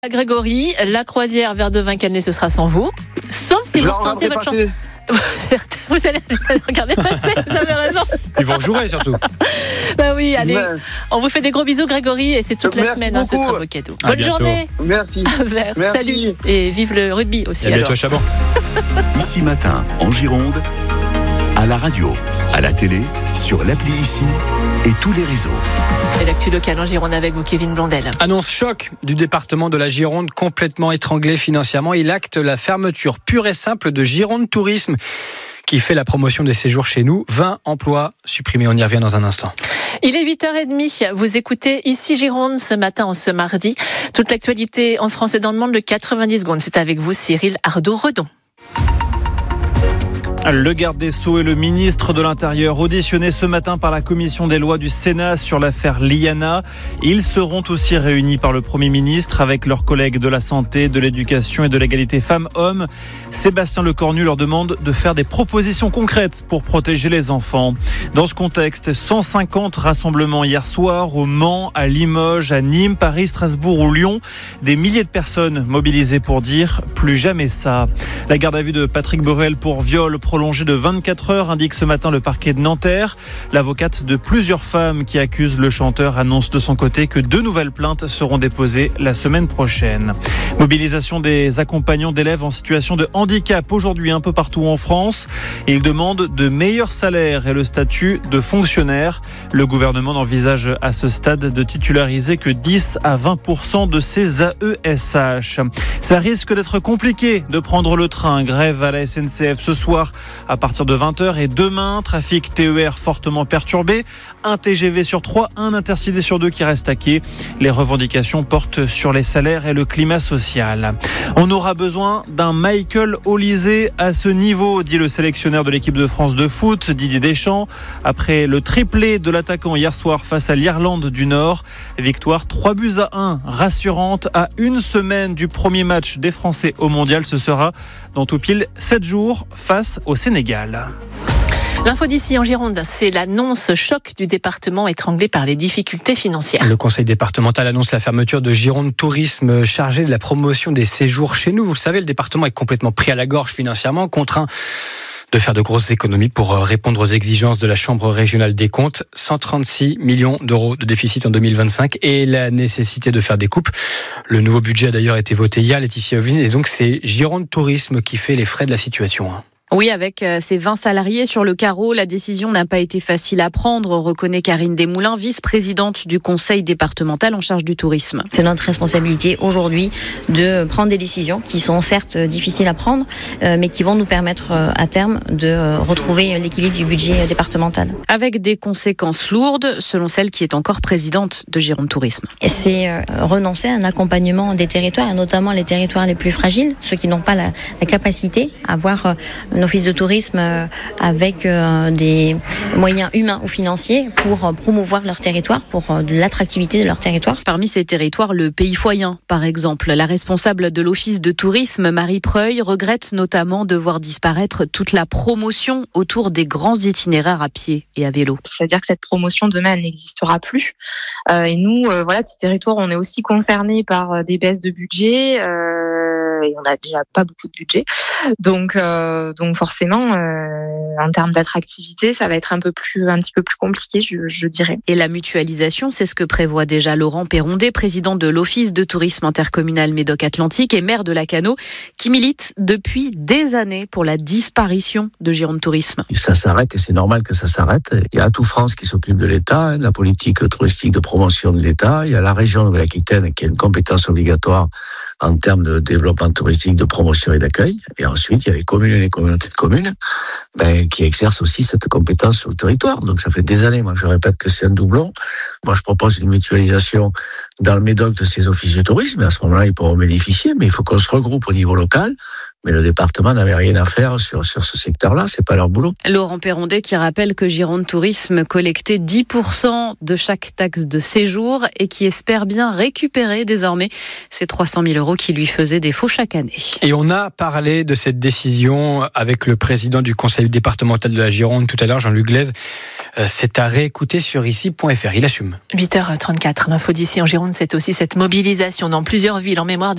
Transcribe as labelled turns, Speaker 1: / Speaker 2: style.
Speaker 1: Grégory, la croisière vers Devin-Calais, ce sera sans vous. Sauf si vous retentez votre chance. Vous allez regarder passer, vous avez raison.
Speaker 2: Ils vont jouer surtout.
Speaker 1: Bah oui, allez. On vous fait des gros bisous, Grégory, et c'est toute la semaine, ce sera vos cadeaux. Bonne journée.
Speaker 3: Merci.
Speaker 1: Merci. Salut. Et vive le rugby aussi.
Speaker 2: Et bientôt à Chabon.
Speaker 4: Ici Matin, en Gironde, à la radio, à la télé, sur l'appli Ici et tous les réseaux.
Speaker 1: Et l'actu locale en Gironde avec vous, Kevin Blondel.
Speaker 2: Annonce choc du département de la Gironde, complètement étranglé financièrement. Il acte la fermeture pure et simple de Gironde Tourisme, qui fait la promotion des séjours chez nous. 20 emplois supprimés. On y revient dans un instant.
Speaker 1: Il est 8h30. Vous écoutez Ici Gironde ce matin, en ce mardi. Toute l'actualité en France et dans le monde, de 90 secondes. C'est avec vous, Cyril Ardo-Redon.
Speaker 5: Le garde des Sceaux et le ministre de l'Intérieur auditionnés ce matin par la commission des lois du Sénat sur l'affaire Liana. Ils seront aussi réunis par le Premier ministre avec leurs collègues de la santé, de l'éducation et de l'égalité femmes-hommes. Sébastien Lecornu leur demande de faire des propositions concrètes pour protéger les enfants. Dans ce contexte, 150 rassemblements hier soir au Mans, à Limoges, à Nîmes, Paris, Strasbourg ou Lyon. Des milliers de personnes mobilisées pour dire plus jamais ça. La garde à vue de Patrick Borel pour viol prolongé de 24 heures, indique ce matin le parquet de Nanterre. L'avocate de plusieurs femmes qui accusent le chanteur annonce de son côté que 2 nouvelles plaintes seront déposées la semaine prochaine. Mobilisation des accompagnants d'élèves en situation de handicap aujourd'hui un peu partout en France. Ils demandent de meilleurs salaires et le statut de fonctionnaire. Le gouvernement n'envisage à ce stade de titulariser que 10 à 20% de ces AESH. Ça risque d'être compliqué de prendre le train. Grève à la SNCF ce soir à partir de 20h et demain, trafic TER fortement perturbé, un TGV sur 3, un Intercité sur 2 qui reste à quai. Les revendications portent sur les salaires et le climat social. On aura besoin d'un Michael Olise à ce niveau, dit le sélectionneur de l'équipe de France de foot, Didier Deschamps. Après le triplé de l'attaquant hier soir face à l'Irlande du Nord, victoire 3-1, rassurante à une semaine du premier match des Français au Mondial. Ce sera dans tout pile 7 jours face au Sénégal.
Speaker 1: L'info d'ici en Gironde, c'est l'annonce choc du département étranglé par les difficultés financières.
Speaker 2: Le conseil départemental annonce la fermeture de Gironde Tourisme, chargé de la promotion des séjours chez nous. Vous le savez, le département est complètement pris à la gorge financièrement, contraint de faire de grosses économies pour répondre aux exigences de la Chambre régionale des comptes. 136 millions d'euros de déficit en 2025 et la nécessité de faire des coupes. Le nouveau budget a d'ailleurs été voté hier, Laetitia Ovine, et donc c'est Gironde Tourisme qui fait les frais de la situation.
Speaker 6: Oui, avec ses 20 salariés sur le carreau, la décision n'a pas été facile à prendre, reconnaît Karine Desmoulins, vice-présidente du conseil départemental en charge du tourisme.
Speaker 7: C'est notre responsabilité aujourd'hui de prendre des décisions qui sont certes difficiles à prendre, mais qui vont nous permettre à terme de retrouver l'équilibre du budget départemental.
Speaker 6: Avec des conséquences lourdes, selon celle qui est encore présidente de Gironde Tourisme.
Speaker 7: Et c'est renoncer à un accompagnement des territoires, et notamment les territoires les plus fragiles, ceux qui n'ont pas la capacité à avoir un office de tourisme avec des moyens humains ou financiers pour promouvoir leur territoire, pour de l'attractivité de leur territoire.
Speaker 6: Parmi ces territoires, le Pays Foyen, par exemple. La responsable de l'office de tourisme, Marie Preuil, regrette notamment de voir disparaître toute la promotion autour des grands itinéraires à pied et à vélo.
Speaker 8: C'est-à-dire que cette promotion, demain, elle n'existera plus. Et nous, petit territoire, on est aussi concernés par des baisses de budget. Et on n'a déjà pas beaucoup de budget. Donc forcément, en termes d'attractivité, ça va être un petit peu plus compliqué, je dirais.
Speaker 6: Et la mutualisation, c'est ce que prévoit déjà Laurent Perrondet, président de l'Office de tourisme intercommunal Médoc-Atlantique et maire de Lacanau, qui milite depuis des années pour la disparition de Gironde Tourisme.
Speaker 9: Ça s'arrête et c'est normal que ça s'arrête. Il y a Atout France qui s'occupe de l'État, de la politique touristique de promotion de l'État. Il y a la région Nouvelle-Aquitaine qui a une compétence obligatoire en termes de développement touristique, de promotion et d'accueil. Et ensuite, il y a les communes et les communautés de communes qui exercent aussi cette compétence sur le territoire. Donc ça fait des années, moi je répète que c'est un doublon. Moi je propose une mutualisation dans le Médoc de ces offices de tourisme. Et à ce moment-là, ils pourront bénéficier, mais il faut qu'on se regroupe au niveau local. Mais le département n'avait rien à faire sur ce secteur-là, c'est pas leur boulot.
Speaker 6: Laurent Perrondet qui rappelle que Gironde Tourisme collectait 10% de chaque taxe de séjour et qui espère bien récupérer désormais ces 300 000 euros qui lui faisaient défaut chaque année.
Speaker 2: Et on a parlé de cette décision avec le président du conseil départemental de la Gironde tout à l'heure, Jean-Luc Glaise. C'est à réécouter sur ici.fr. Il assume.
Speaker 1: 8h34, l'info d'ici en Gironde, c'est aussi cette mobilisation dans plusieurs villes en mémoire de